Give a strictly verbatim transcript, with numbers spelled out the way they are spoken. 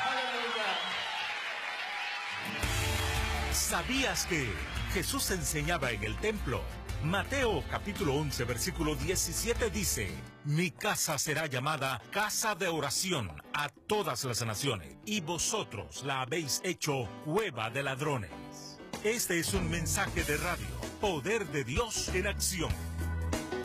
¿Sabías que Jesús enseñaba en el templo? Mateo capítulo once versículo diecisiete dice: mi casa será llamada casa de oración a todas las naciones, y vosotros la habéis hecho cueva de ladrones. Este es un mensaje de radio, Poder de Dios en acción.